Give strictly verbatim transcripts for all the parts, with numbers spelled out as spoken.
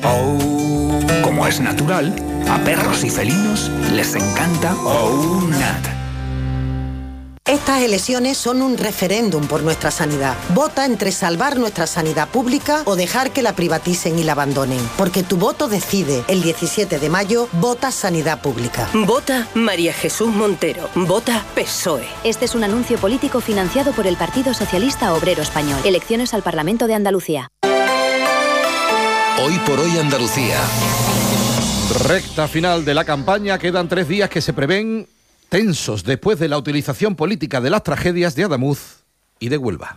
Oh, como es natural, a perros y felinos les encanta Oh Nat. Estas elecciones son un referéndum por nuestra sanidad. Vota entre salvar nuestra sanidad pública o dejar que la privaticen y la abandonen. Porque tu voto decide. El diecisiete de mayo, vota sanidad pública. Vota María Jesús Montero. Vota P S O E. Este es un anuncio político financiado por el Partido Socialista Obrero Español. Elecciones al Parlamento de Andalucía. Hoy por hoy Andalucía. Recta final de la campaña. Quedan tres días que se prevén tensos después de la utilización política de las tragedias de Adamuz y de Huelva.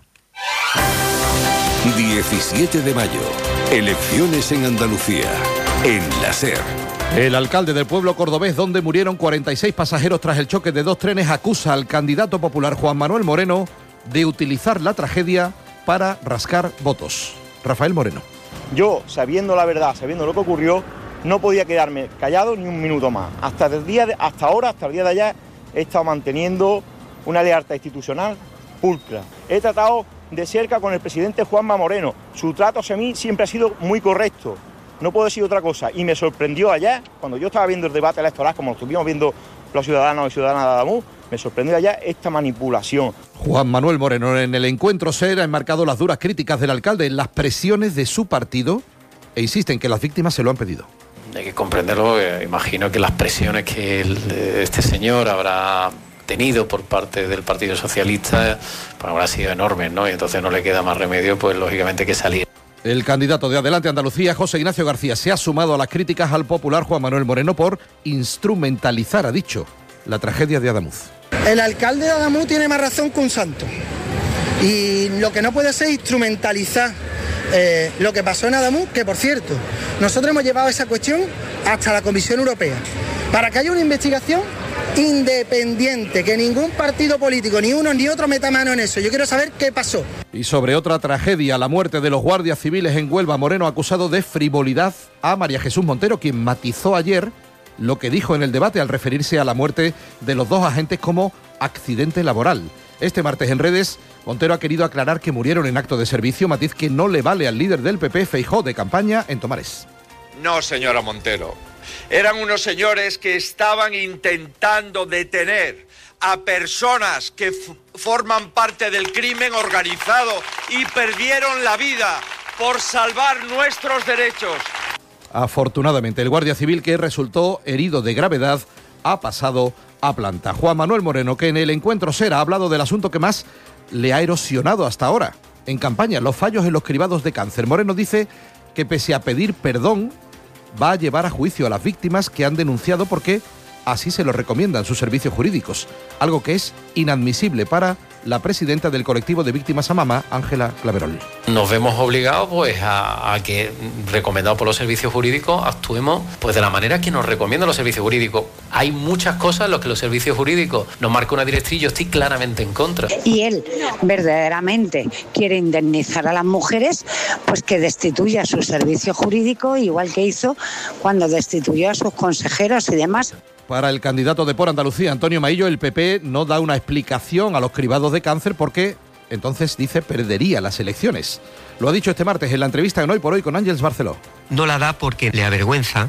diecisiete de mayo. Elecciones en Andalucía. En la SER. El alcalde del pueblo cordobés, donde murieron cuarenta y seis pasajeros tras el choque de dos trenes, acusa al candidato popular Juan Manuel Moreno de utilizar la tragedia para rascar votos. Rafael Moreno. Yo, sabiendo la verdad, sabiendo lo que ocurrió, no podía quedarme callado ni un minuto más. Hasta el día de, hasta ahora, hasta el día de ayer, he estado manteniendo una lealtad institucional pulcra. He tratado de cerca con el presidente Juanma Moreno. Su trato hacia mí siempre ha sido muy correcto. No puedo decir otra cosa. Y me sorprendió ayer, cuando yo estaba viendo el debate electoral, como lo estuvimos viendo los ciudadanos y ciudadanas de Adamuz, me sorprendió ayer esta manipulación. Juan Manuel Moreno en el encuentro SER ha enmarcado las duras críticas del alcalde en las presiones de su partido e insiste en que las víctimas se lo han pedido. Hay que comprenderlo, eh, imagino que las presiones que el, este señor habrá tenido por parte del Partido Socialista pues habrán sido enormes, ¿no? Y entonces no le queda más remedio, pues lógicamente, que salir. El candidato de Adelante Andalucía, José Ignacio García, se ha sumado a las críticas al popular Juan Manuel Moreno por instrumentalizar, ha dicho, la tragedia de Adamuz. El alcalde de Adamuz tiene más razón que un santo. Y lo que no puede ser instrumentalizar eh, lo que pasó en Adamuz, que por cierto, nosotros hemos llevado esa cuestión hasta la Comisión Europea, para que haya una investigación independiente, que ningún partido político, ni uno ni otro, meta mano en eso. Yo quiero saber qué pasó. Y sobre otra tragedia, la muerte de los guardias civiles en Huelva, Moreno ha acusado de frivolidad a María Jesús Montero, quien matizó ayer lo que dijo en el debate al referirse a la muerte de los dos agentes como accidente laboral. Este martes en redes, Montero ha querido aclarar que murieron en acto de servicio, matiz que no le vale al líder del P P, Feijóo, de campaña en Tomares. No, señora Montero. Eran unos señores que estaban intentando detener a personas que f- forman parte del crimen organizado y perdieron la vida por salvar nuestros derechos. Afortunadamente, el guardia civil que resultó herido de gravedad ha pasado a planta. Juan Manuel Moreno, que en el encuentro SER ha hablado del asunto que más le ha erosionado hasta ahora en campaña, los fallos en los cribados de cáncer. Moreno dice que pese a pedir perdón, va a llevar a juicio a las víctimas que han denunciado porque así se lo recomiendan sus servicios jurídicos, algo que es inadmisible para la presidenta del colectivo de víctimas a mamá, Ángela Claverol. Nos vemos obligados pues a, a que, recomendado por los servicios jurídicos, actuemos pues de la manera que nos recomiendan los servicios jurídicos. Hay muchas cosas en las que los servicios jurídicos nos marcan una directriz y yo estoy claramente en contra. Y él verdaderamente quiere indemnizar a las mujeres, pues que destituya a sus servicios jurídicos, igual que hizo cuando destituyó a sus consejeros y demás. Para el candidato de Por Andalucía, Antonio Maillo, el P P no da una explicación a los cribados de cáncer porque entonces, dice, perdería las elecciones. Lo ha dicho este martes en la entrevista en Hoy por Hoy con Ángeles Barceló. No la da porque le avergüenza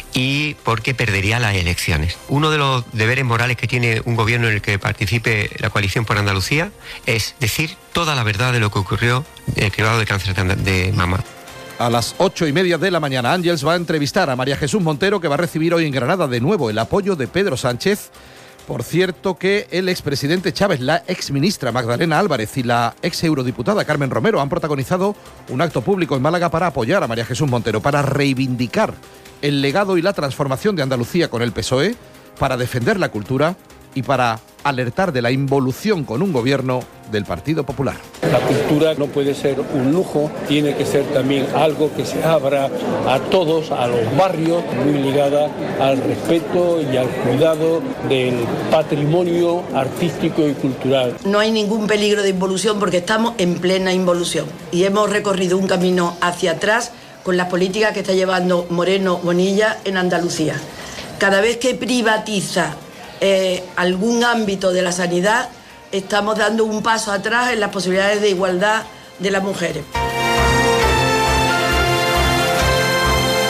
y porque perdería las elecciones. Uno de los deberes morales que tiene un gobierno en el que participe la coalición Por Andalucía es decir toda la verdad de lo que ocurrió en el cribado de cáncer de mama. A las ocho y media de la mañana, Ángels va a entrevistar a María Jesús Montero, que va a recibir hoy en Granada de nuevo el apoyo de Pedro Sánchez. Por cierto que el expresidente Chávez, la exministra Magdalena Álvarez y la ex eurodiputada Carmen Romero han protagonizado un acto público en Málaga para apoyar a María Jesús Montero, para reivindicar el legado y la transformación de Andalucía con el P S O E, para defender la cultura y para alertar de la involución con un gobierno del Partido Popular. La cultura no puede ser un lujo, tiene que ser también algo que se abra a todos, a los barrios, muy ligada al respeto y al cuidado del patrimonio artístico y cultural. No hay ningún peligro de involución porque estamos en plena involución y hemos recorrido un camino hacia atrás con las políticas que está llevando Moreno Bonilla en Andalucía. Cada vez que privatiza Eh, algún ámbito de la sanidad, estamos dando un paso atrás en las posibilidades de igualdad de las mujeres.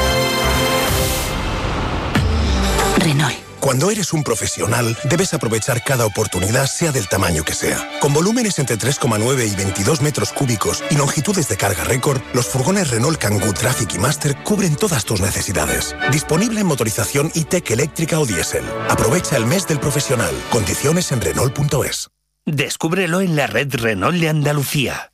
Renault. Cuando eres un profesional, debes aprovechar cada oportunidad, sea del tamaño que sea. Con volúmenes entre tres coma nueve y veintidós metros cúbicos y longitudes de carga récord, los furgones Renault Kangoo Traffic y Master cubren todas tus necesidades. Disponible en motorización E-Tech eléctrica o diésel. Aprovecha el mes del profesional. Condiciones en Renault punto es. Descúbrelo en la red Renault de Andalucía.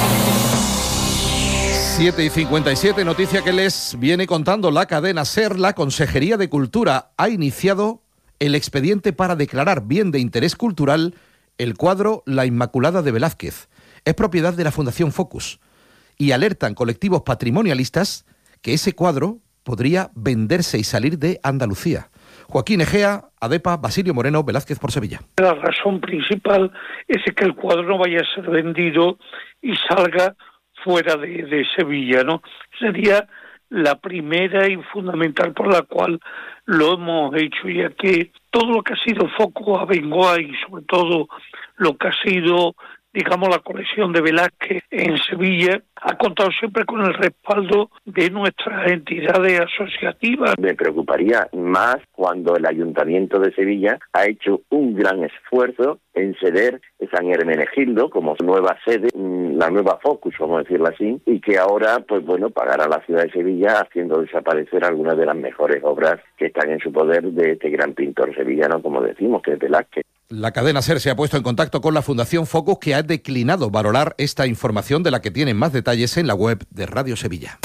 siete y cincuenta y siete, noticia que les viene contando la cadena SER. La Consejería de Cultura ha iniciado el expediente para declarar bien de interés cultural el cuadro La Inmaculada de Velázquez. Es propiedad de la Fundación Focus y alertan colectivos patrimonialistas que ese cuadro podría venderse y salir de Andalucía. Joaquín Egea, Adepa, Basilio Moreno, Velázquez por Sevilla. La razón principal es que el cuadro no vaya a ser vendido y salga fuera de, de Sevilla, ¿no? Sería la primera y fundamental por la cual lo hemos hecho, ya que todo lo que ha sido Foco, Abengoa y sobre todo lo que ha sido, digamos, la colección de Velázquez en Sevilla, ha contado siempre con el respaldo de nuestras entidades asociativas. Me preocuparía más cuando el Ayuntamiento de Sevilla ha hecho un gran esfuerzo en ceder San Hermenegildo como nueva sede, la nueva Focus, vamos a decirlo así, y que ahora, pues bueno, pagará a la ciudad de Sevilla haciendo desaparecer algunas de las mejores obras que están en su poder de este gran pintor sevillano, como decimos, que es Velázquez. La cadena SER se ha puesto en contacto con la Fundación Focus, que ha declinado valorar esta información, de la que tienen más detalles en la web de Radio Sevilla.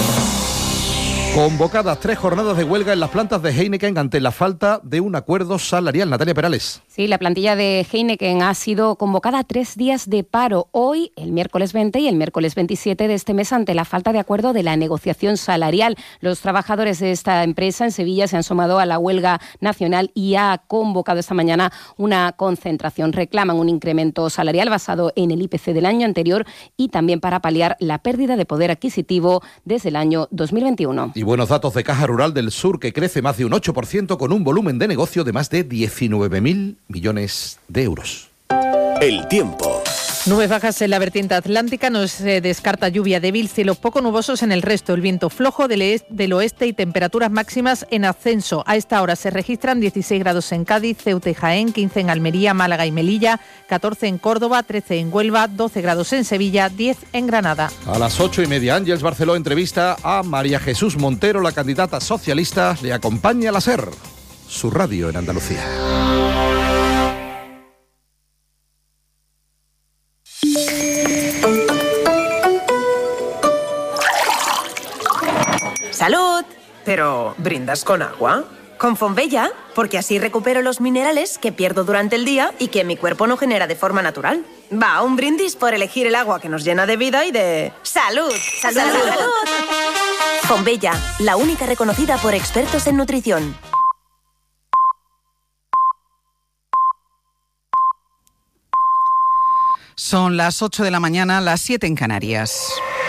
Convocadas tres jornadas de huelga en las plantas de Heineken ante la falta de un acuerdo salarial. Natalia Perales. Sí, la plantilla de Heineken ha sido convocada a tres días de paro. Hoy, el miércoles veinte y el miércoles veintisiete de este mes, ante la falta de acuerdo de la negociación salarial. Los trabajadores de esta empresa en Sevilla se han sumado a la huelga nacional y ha convocado esta mañana una concentración. Reclaman un incremento salarial basado en el I P C del año anterior y también para paliar la pérdida de poder adquisitivo desde el año dos mil veintiuno. Y buenos datos de Caja Rural del Sur, que crece más de un ocho por ciento con un volumen de negocio de más de diecinueve mil millones de euros. El tiempo. Nubes bajas en la vertiente atlántica, no se descarta lluvia débil, cielos poco nubosos en el resto, el viento flojo del, est- del oeste y temperaturas máximas en ascenso. A esta hora se registran dieciséis grados en Cádiz, Ceuta y Jaén, quince en Almería, Málaga y Melilla, catorce en Córdoba, trece en Huelva, doce grados en Sevilla, diez en Granada. A las ocho y media, Ángeles Barceló entrevista a María Jesús Montero, la candidata socialista. Le acompaña a la SER, su radio en Andalucía. ¡Salud! Pero, ¿brindas con agua? Con Fonbella, porque así recupero los minerales que pierdo durante el día y que mi cuerpo no genera de forma natural. Va, un brindis por elegir el agua que nos llena de vida y de... ¡Salud! ¡Salud! ¡Salud! ¡Salud! Fonbella, la única reconocida por expertos en nutrición. Son las ocho de la mañana, las siete en Canarias.